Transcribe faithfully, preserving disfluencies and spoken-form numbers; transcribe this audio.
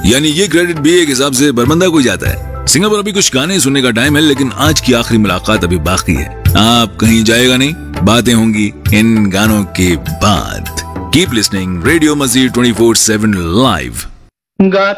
यानी ये क्रेडिट भी एक हिसाब से बरबंदा को ही जाता है। सिंगर पर अभी कुछ गाने सुनने का टाइम है, लेकिन आज की आखिरी मुलाकात अभी बाकी है। आप कहीं जाएगा नहीं, बातें होंगी इन गानों के बाद। कीप लिसनिंग रेडियो मजीद ट्वेंटी फोर सेवन लाइव।